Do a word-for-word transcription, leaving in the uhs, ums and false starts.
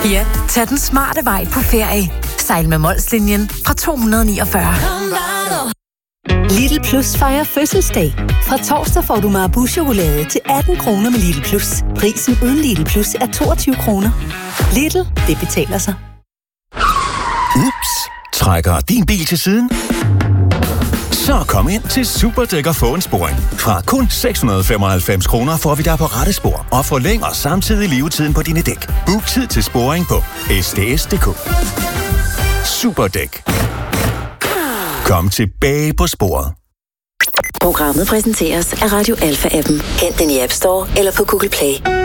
Ja, tag den smarte vej på ferie. Sejl med Molslinjen fra to hundrede og niogfyrre. Lidl Plus fejrer fødselsdag. Fra torsdag får du Marabou-chokolade til atten kroner med Lidl Plus. Prisen uden Lidl Plus er toogtyve kroner. Lidl, det betaler sig. Ups, trækker din bil til siden? Så kom ind til Superdæk og få en sporing. Fra kun seks hundrede og femoghalvfems kroner får vi dig på rette spor og forlænger samtidig levetiden på dine dæk. Book tid til sporing på s d s punktum d k. Superdæk. Kom tilbage på sporet. Programmet præsenteres af Radio Alpha-appen. Hent den i App Store eller på Google Play.